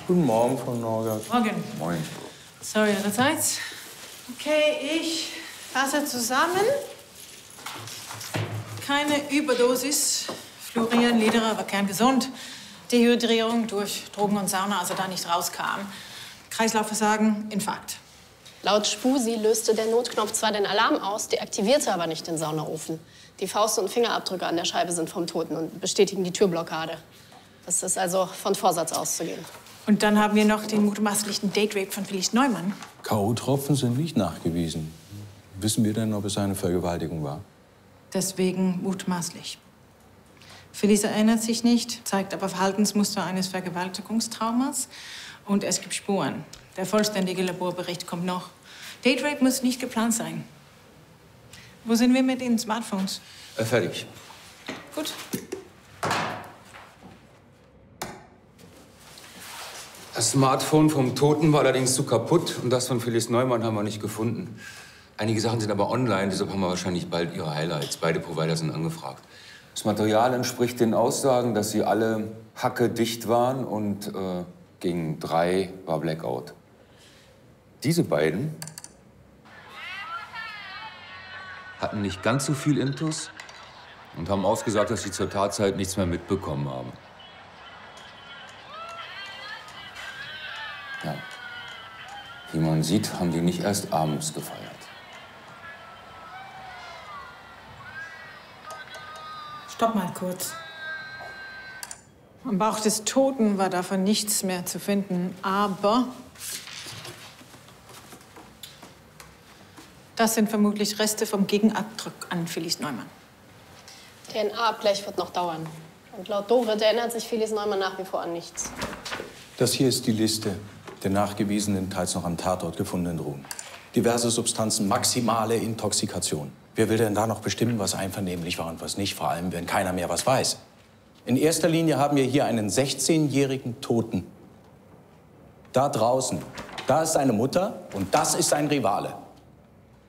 Guten Morgen, Frau Norgert. Morgen. Moin. Sorry, allerseits. Okay, ich fasse zusammen. Keine Überdosis. Florian, Lederer war kerngesund. Dehydrierung durch Drogen und Sauna, als er da nicht rauskam. Kreislaufversagen, Infarkt. Laut Spusi löste der Notknopf zwar den Alarm aus, deaktivierte aber nicht den Saunaofen. Die Faust- und Fingerabdrücke an der Scheibe sind vom Toten und bestätigen die Türblockade. Das ist also von Vorsatz auszugehen. Und dann haben wir noch den mutmaßlichen Date-Rape von Felix Neumann. K.O.-Tropfen sind nicht nachgewiesen. Wissen wir denn, ob es eine Vergewaltigung war? Deswegen mutmaßlich. Felix erinnert sich nicht, zeigt aber Verhaltensmuster eines Vergewaltigungstraumas. Und es gibt Spuren. Der vollständige Laborbericht kommt noch. Date-Rape muss nicht geplant sein. Wo sind wir mit den Smartphones? Fertig. Gut. Das Smartphone vom Toten war allerdings zu kaputt und das von Felix Neumann haben wir nicht gefunden. Einige Sachen sind aber online, deshalb haben wir wahrscheinlich bald ihre Highlights. Beide Provider sind angefragt. Das Material entspricht den Aussagen, dass sie alle hackedicht waren und gegen 3 war Blackout. Diese beiden hatten nicht ganz so viel Intus und haben ausgesagt, dass sie zur Tatzeit nichts mehr mitbekommen haben. Ja. Wie man sieht, haben die nicht erst abends gefeiert. Stopp mal kurz. Am Bauch des Toten war davon nichts mehr zu finden, aber das sind vermutlich Reste vom Gegenabdruck an Felix Neumann. DNA-Abgleich wird noch dauern. Und laut Dorit erinnert sich Felix Neumann nach wie vor an nichts. Das hier ist die Liste der nachgewiesenen, teils noch am Tatort gefundenen Drogen. Diverse Substanzen, maximale Intoxikation. Wer will denn da noch bestimmen, was einvernehmlich war und was nicht? Vor allem, wenn keiner mehr was weiß. In erster Linie haben wir hier einen 16-jährigen Toten. Da draußen, da ist seine Mutter und das ist sein Rivale.